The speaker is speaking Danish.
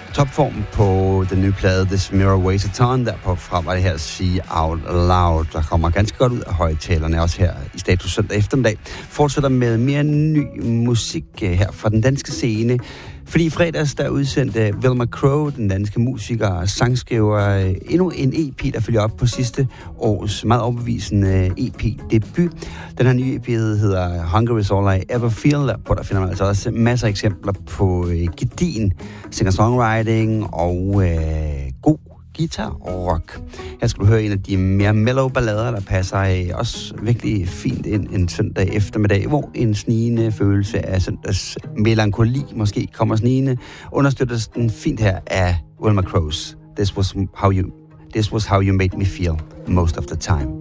Topform på den nye plade This Mirror Weighs a Ton, derpå fra var det her Sige Out Loud, der kommer ganske godt ud af højtalerne, også her i Status søndag eftermiddag. Fortsætter med mere ny musik her fra den danske scene, fordi i fredags der udsendte Velma Crow, den danske musiker og sangskriver, endnu en EP, der følger op på sidste års meget overbevisende EP-debut. Den her nye EP hedder Hunger Is All I Ever Feel, hvor der finder man altså også masser af eksempler på gedigen singer-songwriting og god guitar og rock. Her skal du høre en af de mere mellow ballader, der passer også virkelig fint ind en søndag eftermiddag, hvor en snigende følelse af søndags melankoli måske kommer snigende. Understøttes den fint her af Wilma Crows. This was how you made me feel most of the time.